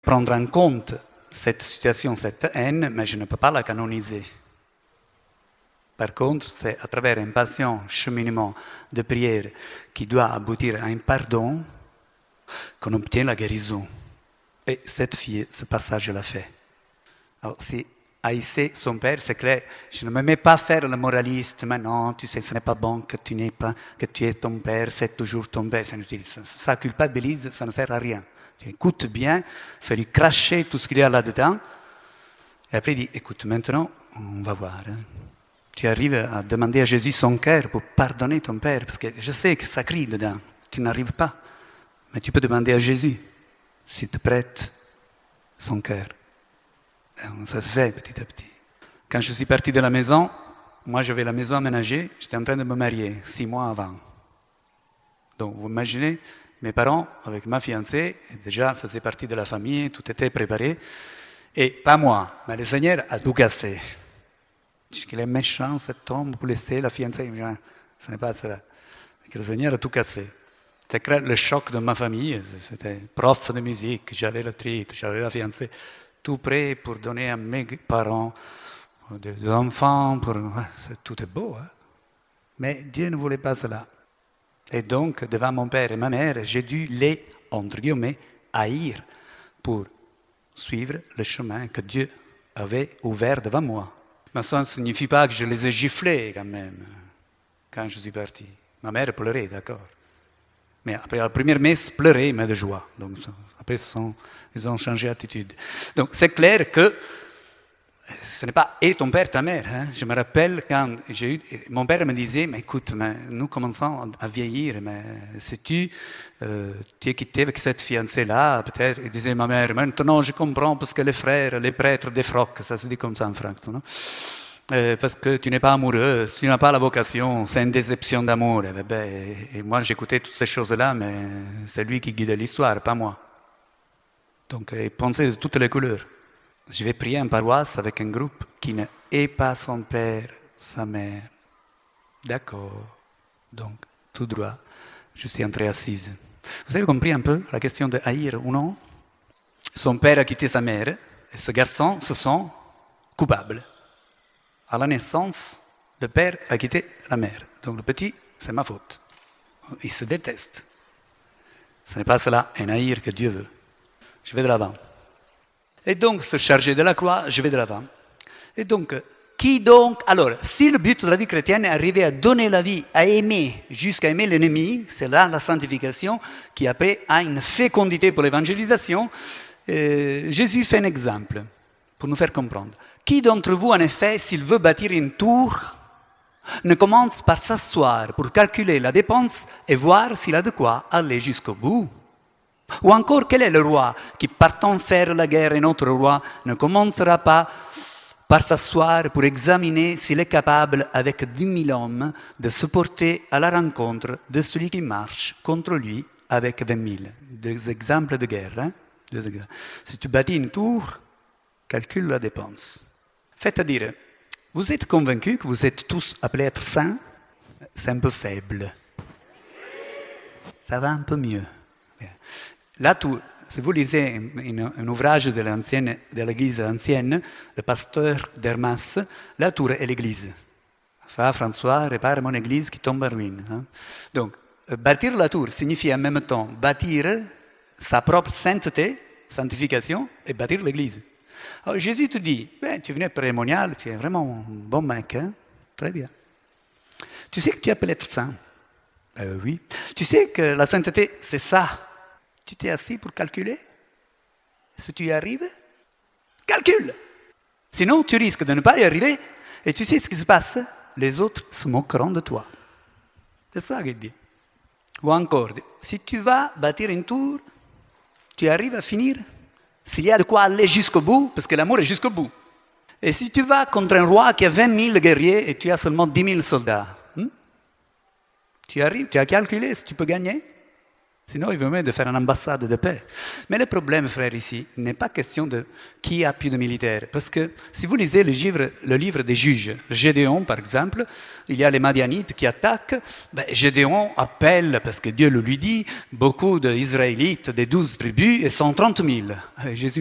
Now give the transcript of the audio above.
prendre en compte cette situation, cette haine, mais je ne peux pas la canoniser. Par contre, c'est à travers un patient cheminement de prière qui doit aboutir à un pardon qu'on obtient la guérison. Et cette fille, ce passage, elle l'a fait. Alors, si haïssait son père, c'est clair, je ne me mets pas à faire le moraliste, mais non, tu sais, ce n'est pas bon que tu n'es pas, que tu es ton père, c'est toujours ton père, c'est inutile. Ça culpabilise, ça ne sert à rien. Tu écoutes bien, fais lui cracher tout ce qu'il y a là-dedans, et après il dit, écoute, maintenant, on va voir. Hein. Tu arrives à demander à Jésus son cœur pour pardonner ton père, parce que je sais que ça crie dedans, tu n'arrives pas, mais tu peux demander à Jésus s'il te prête son cœur. Ça se fait petit à petit. Quand je suis parti de la maison, moi j'avais la maison aménagée, j'étais en train de me marier 6 mois avant. Donc vous imaginez, mes parents, avec ma fiancée, déjà faisaient partie de la famille, tout était préparé. Et pas moi, mais le Seigneur a tout cassé. Je dis qu'il est méchant cet homme pour laisser la fiancée. Ce n'est pas cela. Que le Seigneur a tout cassé. C'était le choc de ma famille. C'était prof de musique, j'avais le titre, j'avais la fiancée. Tout prêt pour donner à mes parents des enfants. Tout est beau. Hein? Mais Dieu ne voulait pas cela. Et donc, devant mon père et ma mère, j'ai dû les, entre guillemets, haïr pour suivre le chemin que Dieu avait ouvert devant moi. Mais ça ne signifie pas que je les ai giflés quand même, quand je suis parti. Ma mère pleurait, d'accord. Mais après la première messe, pleurait, mais de joie. Donc après, ils ont changé d'attitude. Donc c'est clair que ce n'est pas « et ton père, ta mère hein. ». Je me rappelle quand mon père me disait « mais écoute, mais nous commençons à vieillir, mais si tu es quitté avec cette fiancée-là, peut-être », il disait ma mère « maintenant je comprends parce que les frères, les prêtres défroquent », ça se dit comme ça en France, non parce que tu n'es pas amoureux, tu n'as pas la vocation, c'est une déception d'amour. Et moi j'écoutais toutes ces choses-là, mais c'est lui qui guidait l'histoire, pas moi. Donc il pensait de toutes les couleurs. Je vais prier en paroisse avec un groupe qui ne hait pas son père, sa mère. D'accord. Donc, tout droit, je suis entré assise. Vous avez compris un peu la question de haïr ou non? Son père a quitté sa mère et ce garçon se sent coupable. À la naissance, le père a quitté la mère. Donc le petit, c'est ma faute. Il se déteste. Ce n'est pas cela, un haïr que Dieu veut. Je vais de l'avant. Et donc, se charger de la croix, je vais de l'avant. Et donc, alors, si le but de la vie chrétienne est arriver à donner la vie, à aimer, jusqu'à aimer l'ennemi, c'est là la sanctification qui après a une fécondité pour l'évangélisation. Jésus fait un exemple pour nous faire comprendre. Qui d'entre vous, en effet, s'il veut bâtir une tour, ne commence par s'asseoir pour calculer la dépense et voir s'il a de quoi aller jusqu'au bout? Ou encore, quel est le roi qui, partant faire la guerre, un autre roi, ne commencera pas par s'asseoir pour examiner s'il est capable, avec 10 000 hommes, de se porter à la rencontre de celui qui marche contre lui avec 20 000. Des exemples de guerre. Hein? Si tu bâtis une tour, calcule la dépense. C'est-à-dire, vous êtes convaincus que vous êtes tous appelés à être saints? C'est un peu faible. Ça va un peu mieux. La tour, si vous lisez un ouvrage de l'église ancienne, le pasteur d'Hermas, la tour est l'église. François répare mon église qui tombe en ruine. Hein. Donc, bâtir la tour signifie en même temps bâtir sa propre sainteté, sanctification, et bâtir l'église. Alors Jésus te dit, tu es venu prémonial, tu es vraiment un bon mec, hein? Très bien. Tu sais que tu es appelé être saint? Oui. Tu sais que la sainteté, c'est ça. Tu t'es assis pour calculer? Si tu y arrives, calcule! Sinon, tu risques de ne pas y arriver, et tu sais ce qui se passe? Les autres se moqueront de toi. C'est ça qu'il dit. Ou encore, si tu vas bâtir une tour, tu arrives à finir? S'il y a de quoi aller jusqu'au bout, parce que l'amour est jusqu'au bout. Et si tu vas contre un roi qui a 20 000 guerriers et tu as seulement 10 000 soldats, tu arrives, tu as calculé si tu peux gagner? Sinon, il vaut mieux de faire une ambassade de paix. Mais le problème, frère, ici, n'est pas question de qui a plus de militaires. Parce que si vous lisez le livre des juges, Gédéon, par exemple, il y a les Madianites qui attaquent. Gédéon appelle, parce que Dieu le lui dit, beaucoup d'Israélites des 12 tribus et 130 000. Jésus